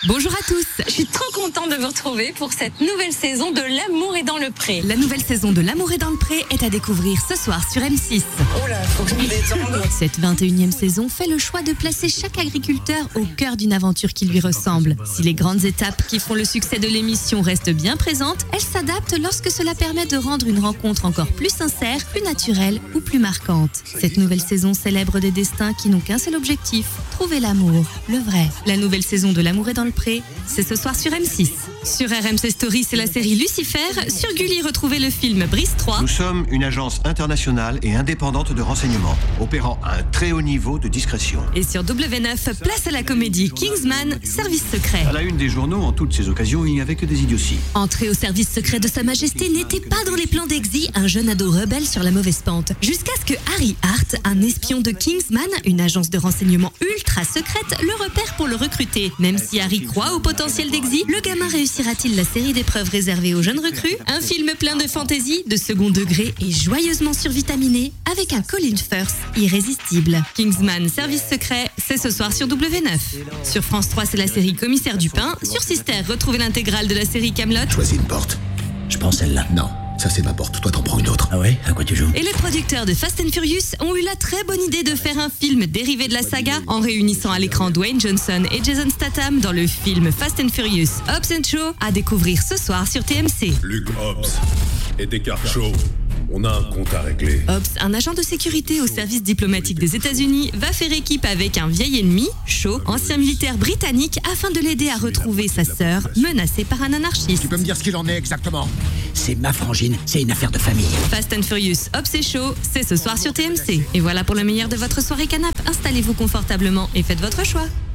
Bonjour à tous. Je suis trop contente de vous retrouver pour cette nouvelle saison de L'amour est dans le pré. La nouvelle saison de L'amour est dans le pré est à découvrir ce soir sur M6. Oh là, faut que je me détende. Cette 21e saison fait le choix de placer chaque agriculteur au cœur d'une aventure qui lui ressemble. Si les grandes étapes qui font le succès de l'émission restent bien présentes, elles s'adaptent lorsque cela permet de rendre une rencontre encore plus sincère, plus naturelle ou plus marquante. Cette nouvelle saison célèbre des destins qui n'ont qu'un seul objectif, trouver l'amour, le vrai. La nouvelle saison de L'amour est dans le pré, c'est ce soir sur M6. Sur RMC Story, c'est la série Lucifer. Sur Gulli, retrouvez le film Brise 3. Nous sommes une agence internationale et indépendante de renseignement, opérant à un très haut niveau de discrétion. Et sur W9, place à la comédie Kingsman, service secret. À la une des journaux, en toutes ces occasions, il n'y avait que des idioties. Entrer au service secret de Sa Majesté n'était pas dans les plans d'Exy, un jeune ado rebelle sur la mauvaise pente. Jusqu'à ce que Harry Hart, un espion de Kingsman, une agence de renseignement ultra secrète, le repère pour le recruter. Même si Harry croit au potentiel d'Exy, le gamin réussira-t-il la série d'épreuves réservée aux jeunes recrues? Un film plein de fantaisie, de second degré et joyeusement survitaminé, avec un Colin Firth irrésistible. Kingsman, service secret, c'est ce soir sur W9. Sur France 3, c'est la série Commissaire Dupin. Sur Sister, retrouvez l'intégrale de la série Kaamelott. Choisis une porte. Je prends celle-là. Non, ça c'est ma porte, toi t'en prends une autre. Ah ouais? À quoi tu joues? Et les producteurs de Fast and Furious ont eu la très bonne idée de faire un film dérivé de la saga en réunissant à l'écran Dwayne Johnson et Jason Statham dans le film Fast and Furious Hobbs & Shaw, à découvrir ce soir sur TMC. Luke Hobbs et Descartes Shaw, on a un compte à régler. Hobbs, un agent de sécurité au service diplomatique des États-Unis, va faire équipe avec un vieil ennemi, Shaw, ancien militaire britannique, afin de l'aider à retrouver sa sœur, menacée par un anarchiste. Tu peux me dire ce qu'il en est exactement? C'est ma frangine, c'est une affaire de famille. Fast and Furious Hobbs et Shaw, c'est ce soir sur TMC. Et voilà pour le meilleur de votre soirée canap'. Installez-vous confortablement et faites votre choix.